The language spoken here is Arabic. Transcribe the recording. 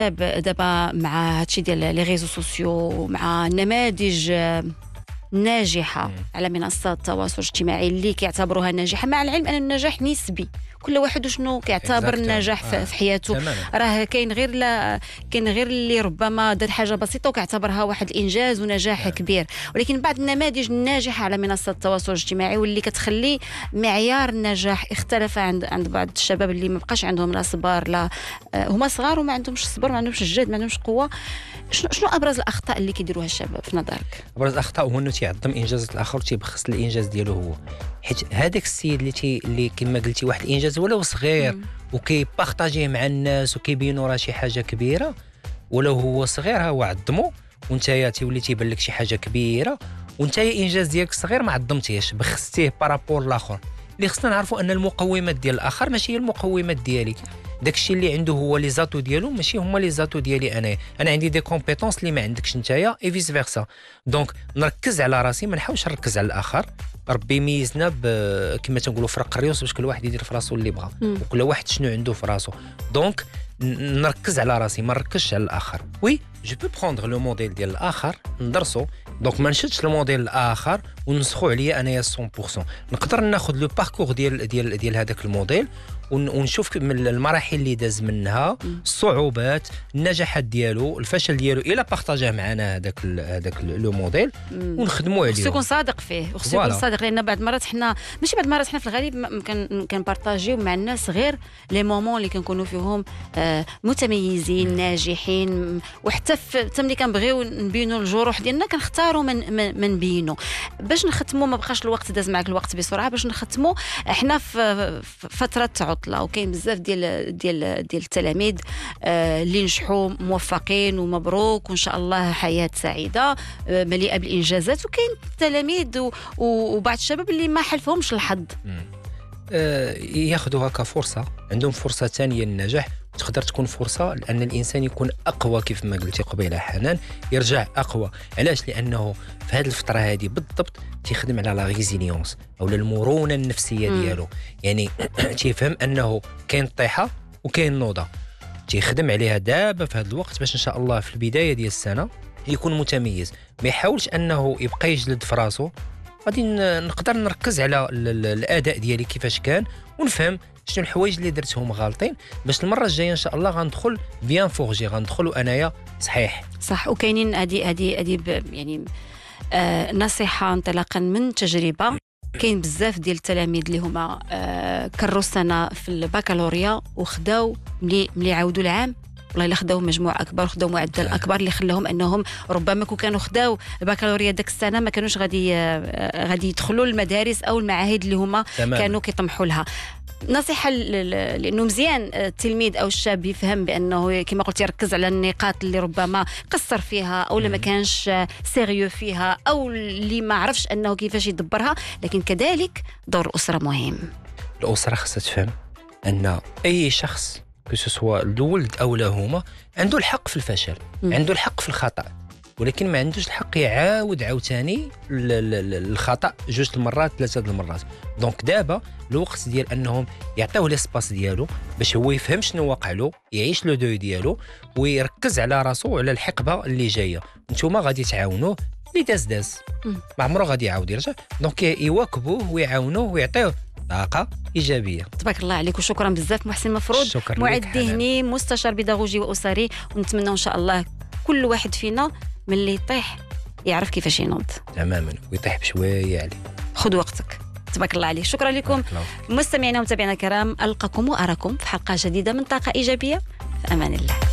دابا مع هادشي ديال لي ريزو سوسيو، مع نماذج ناجحة على منصات التواصل الاجتماعي اللي كيعتبروها ناجحة، مع العلم أن النجاح نسبي، كل واحد وشنو كيعتبر النجاح في حياته. راه كاين غير اللي ربما دار حاجة بسيطة وكيعتبرها واحد الإنجاز ونجاح كبير، ولكن بعض النماذج الناجحة على منصات التواصل الاجتماعي واللي كتخلي معيار النجاح اختلف عند بعض الشباب اللي ما بقاش عندهم لا صبر، لا هما صغار وما عندهمش الصبر، ما عندهمش الجهد، ما عندهمش قوة. شنو ابرز الاخطاء اللي كيديروها الشباب في نظرك؟ ابرز الاخطاء هو انه تيعظم انجازات الاخر وتيبخس الانجاز ديالو هو، حيت هذاك السيد اللي كما قلتي واحد الانجاز ولو صغير وكيبارطاجيه مع الناس وكيبينوا راه شي حاجه كبيره، ولو هو صغير ها هو عظمو، وانت تيولي تيبان لك شي حاجه كبيره، وانت الانجاز ديالك صغير ما عظمتيهش، بخستيه بارابور الاخر. اللي خصنا نعرفوا ان المقومات ديال الاخر ماشي هي المقومات ديالي، داكشي اللي عنده هو لي زاتو ديالو ماشي هما لي زاتو ديالي. انا عندي دي كومبيتونس اللي ما عندكش نتايا اي فيس فيرسا. دونك نركز على راسي، ما نحاولش نركز على الاخر. ربي يميزنا كما تنقولوا فرق الريوس باش كل واحد يدير في راسو اللي بغا، وكل واحد شنو عنده في راسو. دونك نركز على راسي، ما نركزش على الاخر. وي جو بو بروندر لو موديل ديال الاخر ندرسو، دونك ما نشدش الموديل الاخر ونسخو عليا انايا 100%. نقدر ناخذ لو باركور ديال هذاك الموديل ونشوف من المراحل اللي داز منها، الصعوبات، النجاحات ديالو، الفشل ديالو، الى بارطاجاه معنا هذاك لو موديل ونخدموا عليه. خصو يكون صادق فيه، وخصو يكون صادق، لان بعض المرات حنا في الغالب كنبارطاجيو مع الناس غير لي مومون اللي كنكونوا فيهم متميزين ناجحين، وحتى ملي كنبغيو نبينوا الجروح ديالنا كنختاروا من نبينوا باش نختموا. ما بقاش الوقت، داز معك الوقت بسرعه. باش نختموا، احنا في فتره عطله، وكاين بزاف ديال التلاميذ اللي نجحوا موفقين ومبروك، وان شاء الله حياه سعيده مليئه بالانجازات، وكاين تلاميذ وبعض الشباب اللي ما حلفهمش الحظ، ياخذوها كفرصه، عندهم فرصه ثانيه للنجاح. تقدر تكون فرصه لان الانسان يكون اقوى، كيف ما قلتي قبيله حنان، يرجع اقوى. علاش؟ لانه في هذه الفتره هذه بالضبط تيخدم على لا ريزيليونس او المرونه النفسيه ديالو. يعني تيفهم انه كاين طيحه وكاين نوضه، تيخدم عليها دابا في هذا الوقت باش ان شاء الله في البدايه ديال السنه يكون متميز. ما يحاولش انه يبقى يجلد في راسو. غادي نقدر نركز على الاداء ديالي كيفاش كان، ونفهم شنو الحوايج اللي درتهم غالطين، باش المره الجايه ان شاء الله غندخل بيان فورجي، غندخل وانايا صح. وكاينين هذه يعني نصيحه انطلاقا من تجربه. كاين بزاف ديال التلاميذ اللي هما كرروا السنه في البكالوريا وخداو ملي عاودوا العام، والله الا خداو مجموع اكبر وخداو معدل اكبر، اللي خلاهم انهم ربما كانوا خداو البكالوريا داك السنه ما كانوش غادي يدخلوا المدارس او المعاهد اللي هما كانوا كيطمحوا لها. نصيحه لانه مزيان التلميذ او الشاب يفهم بانه كما قلت يركز على النقاط اللي ربما قصر فيها او ما كانش سيريو فيها او اللي ما عرفش انه كيفاش يدبرها، لكن كذلك دور الاسره مهم. الاسره خصها تفهم ان اي شخص سواء الولد او لا هما عنده الحق في الفشل، عنده الحق في الخطا، ولكن ما عندوش الحق يعاود عاوتاني الخطا 2 المرات 3 المرات. دونك دابا الوقت ديال انهم يعطيوه ليسباس ديالو باش هو يفهم شنو واقع له، يعيش لو دوي ديالو ويركز على راسو وعلى الحقبه اللي جايه. نتوما غادي تعاونوه، اللي داز ما عمره غادي يعاود يرجع. دونك يواكبوه ويعاونوه ويعطيوه طاقه ايجابيه. تبارك الله عليك، وشكرا بزاف محسن مفروض، معد ذهني، مستشار بيداغوجي واسري. ونتمنى ان شاء الله كل واحد فينا من اللي يطيح يعرف كيفاش ينوض تماما، ويطيح بشويه عليه. خذ وقتك. تبارك الله عليك. شكرا لكم مستمعينا ومتابعينا الكرام، القاكم واراكم في حلقه جديده من طاقه ايجابيه. في امان الله.